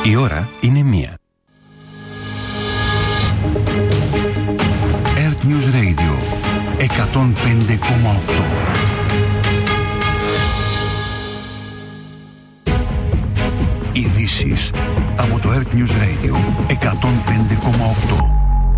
Η ώρα είναι 1. Earth News Radio 105,8. Ειδήσεις από το Earth News Radio 105,8.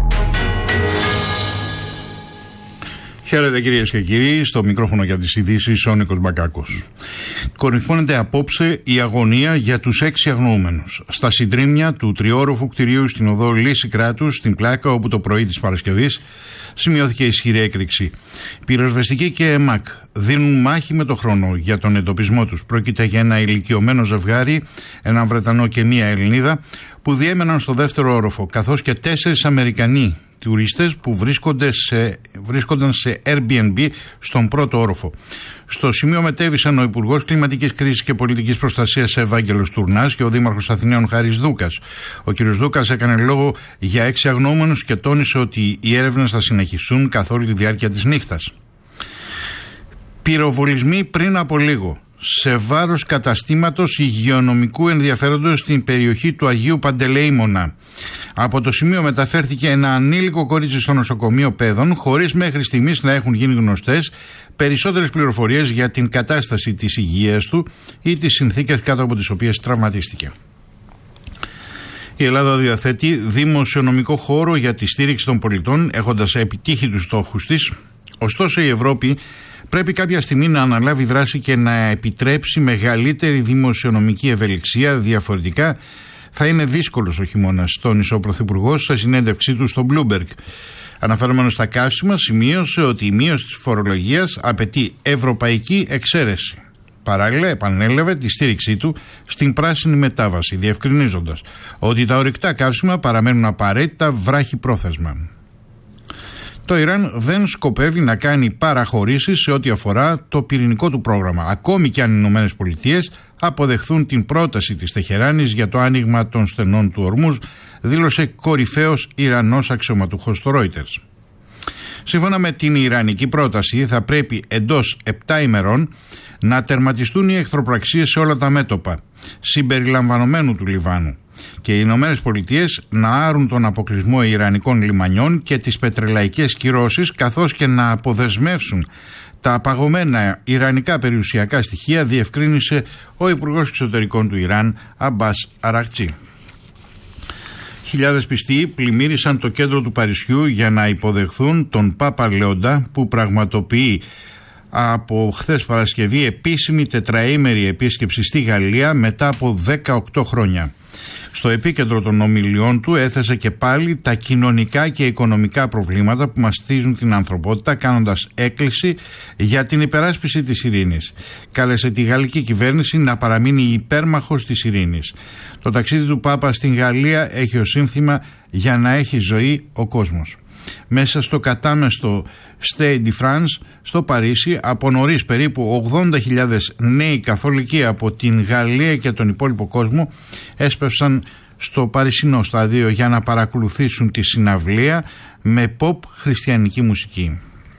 Χαίρετε κυρίες και κύριοι, στο μικρόφωνο για τις ειδήσεις ο Νίκος Μπακάκος. Κορυφώνεται απόψε η αγωνία για τους 6 αγνοούμενους. Στα συντρίμμια του τριόροφου κτηρίου στην οδό Λύση Κράτους, στην Πλάκα, όπου το πρωί της Παρασκευής σημειώθηκε ισχυρή έκρηξη. Πυροσβεστικοί και ΕΜΑΚ δίνουν μάχη με το χρόνο για τον εντοπισμό τους. Πρόκειται για ένα ηλικιωμένο ζευγάρι, έναν Βρετανό και μία Ελληνίδα, που διέμεναν στο δεύτερο όροφο, καθώς και 4 Αμερικανοί τουρίστες που βρίσκονταν σε Airbnb στον πρώτο όροφο. Στο σημείο μετέβησαν ο Υπουργός Κλιματικής Κρίσης και Πολιτικής Προστασίας Ευάγγελος Τουρνάς και ο Δήμαρχος Αθηναίων Χάρης Δούκας. Ο κ. Δούκας έκανε λόγο για 6 αγνοούμενους και τόνισε ότι οι έρευνες θα συνεχιστούν καθ' όλη τη διάρκεια της νύχτας. Πυροβολισμοί πριν από λίγο σε βάρος καταστήματος υγειονομικού ενδιαφέροντος στην περιοχή του Αγίου Παντελεήμωνα. Από το σημείο μεταφέρθηκε ένα ανήλικο κορίτσι στο νοσοκομείο Πέδων, χωρίς μέχρι στιγμής να έχουν γίνει γνωστές περισσότερες πληροφορίες για την κατάσταση της υγείας του ή τις συνθήκες κάτω από τις οποίες τραυματίστηκε. Η Ελλάδα διαθέτει δημοσιονομικό χώρο για τη στήριξη των πολιτών, έχοντας επιτύχει τους στόχους της. Ωστόσο, η Ευρώπη πρέπει κάποια στιγμή να αναλάβει δράση και να επιτρέψει μεγαλύτερη δημοσιονομική ευελιξία. Διαφορετικά θα είναι δύσκολος ο χειμώνας, τόνισε ο Πρωθυπουργός σε συνέντευξή του στο Bloomberg. Αναφερόμενος στα καύσιμα, σημείωσε ότι η μείωση της φορολογίας απαιτεί ευρωπαϊκή εξαίρεση. Παράλληλα, επανέλαβε τη στήριξή του στην πράσινη μετάβαση, διευκρινίζοντας ότι τα ορυκτά καύσιμα παραμένουν απαραίτητα βράχυπρόθεσμα. Το Ιράν δεν σκοπεύει να κάνει παραχωρήσεις σε ό,τι αφορά το πυρηνικό του πρόγραμμα, ακόμη και αν οι ΗΠΑ αποδεχθούν την πρόταση της Τεχεράνης για το άνοιγμα των στενών του Ορμούζ, δήλωσε κορυφαίος Ιρανός αξιωματούχος στο Reuters. Σύμφωνα με την ιρανική πρόταση, θα πρέπει εντός 7 ημερών να τερματιστούν οι εχθροπραξίες σε όλα τα μέτωπα, συμπεριλαμβανομένου του Λιβάνου, και οι Ηνωμένες Πολιτείες να άρουν τον αποκλεισμό ιρανικών λιμανιών και τις πετρελαϊκές κυρώσεις, καθώς και να αποδεσμεύσουν τα απαγωμένα ιρανικά περιουσιακά στοιχεία, διευκρίνησε ο Υπουργός Εξωτερικών του Ιράν, Αμπάς Αρακτσί. Χιλιάδες πιστοί πλημμύρισαν το κέντρο του Παρισιού για να υποδεχθούν τον Πάπα Λέοντα, που πραγματοποιεί από χθες Παρασκευή επίσημη τετραήμερη επίσκεψη στη Γαλλία μετά από 18 χρόνια. Στο επίκεντρο των ομιλιών του έθεσε και πάλι τα κοινωνικά και οικονομικά προβλήματα που μαστίζουν την ανθρωπότητα, κάνοντας έκκληση για την υπεράσπιση της ειρήνης. Κάλεσε τη γαλλική κυβέρνηση να παραμείνει υπέρμαχος της ειρήνης. Το ταξίδι του Πάπα στην Γαλλία έχει ως σύνθημα «Για να έχει ζωή ο κόσμος». Μέσα στο κατάμεστο Stade de France στο Παρίσι, από νωρίς περίπου 80.000 νέοι καθολικοί από την Γαλλία και τον υπόλοιπο κόσμο έσπευσαν στο παρισινό στάδιο για να παρακολουθήσουν τη συναυλία με pop χριστιανική μουσική.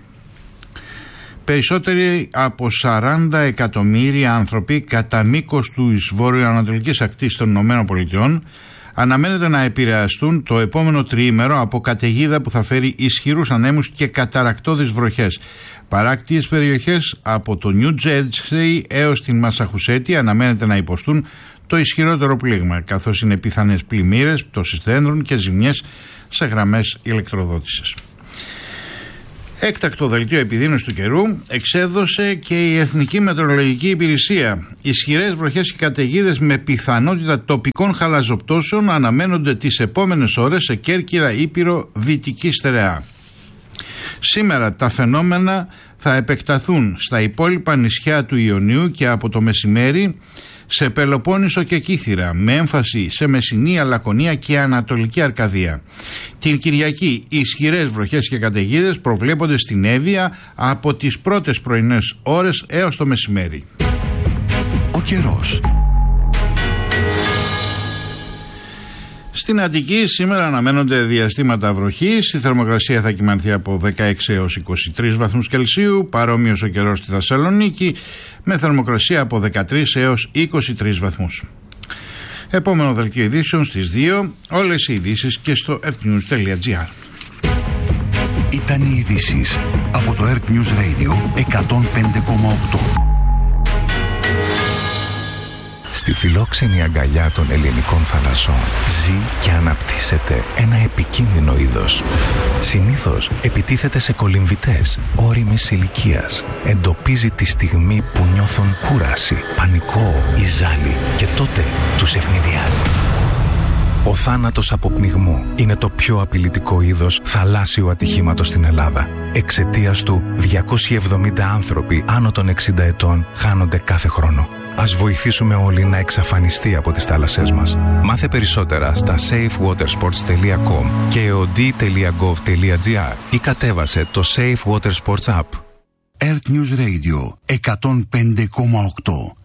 Περισσότεροι από 40 εκατομμύρια άνθρωποι κατά μήκος της βορειοανατολικής ακτής των ΗΠΑ αναμένεται να επηρεαστούν το επόμενο τριήμερο από καταιγίδα που θα φέρει ισχυρούς ανέμους και καταρρακτώδεις βροχές. Παράκτιες περιοχές από το New Jersey έως την Μασαχουσέτη αναμένεται να υποστούν το ισχυρότερο πλήγμα, καθώς είναι πιθανές πλημμύρες, πτώσεις δέντρων και ζημιές σε γραμμές ηλεκτροδότησης. Έκτακτο δελτίο επιδείνωσης του καιρού εξέδωσε και η Εθνική Μετεωρολογική Υπηρεσία. Ισχυρές βροχές και καταιγίδες με πιθανότητα τοπικών χαλαζοπτώσεων αναμένονται τις επόμενες ώρες σε Κέρκυρα, Ήπειρο, Δυτική Στερεά. Σήμερα τα φαινόμενα θα επεκταθούν στα υπόλοιπα νησιά του Ιωνίου και από το μεσημέρι σε Πελοπόννησο και Κύθυρα, με έμφαση σε Μεσσηνία, Λακωνία και Ανατολική Αρκαδία. Την Κυριακή ισχυρές βροχές και καταιγίδες προβλέπονται στην Εύβοια από τις πρώτες πρωινές ώρες έως το μεσημέρι. Ο καιρός. Στην Αττική σήμερα αναμένονται διαστήματα βροχής. Η θερμοκρασία θα κυμανθεί από 16 έως 23 βαθμούς Κελσίου. Παρόμοιος ο καιρός στη Θεσσαλονίκη με θερμοκρασία από 13 έως 23 βαθμούς. Επόμενο δελτίο ειδήσεων στις 2. Όλες οι ειδήσεις και στο earthnews.gr. Ήταν οι ειδήσεις από το Earth News Radio 105,8. Στη φιλόξενη αγκαλιά των ελληνικών θαλασσών ζει και αναπτύσσεται ένα επικίνδυνο είδος. Συνήθως επιτίθεται σε κολυμβητές ώριμης ηλικίας. Εντοπίζει τη στιγμή που νιώθουν κούραση, πανικό ή ζάλι και τότε τους ευνηδιάζει. Ο θάνατος από πνιγμό είναι το πιο απειλητικό είδος θαλάσσιου ατυχήματος στην Ελλάδα. Εξαιτίας του, 270 άνθρωποι άνω των 60 ετών χάνονται κάθε χρόνο. Ας βοηθήσουμε όλοι να εξαφανιστεί από τις θάλασσές μας. Μάθε περισσότερα στα safewatersports.com και eod.gov.gr ή κατέβασε το Safe Water Sports App. Earth News Radio 105,8.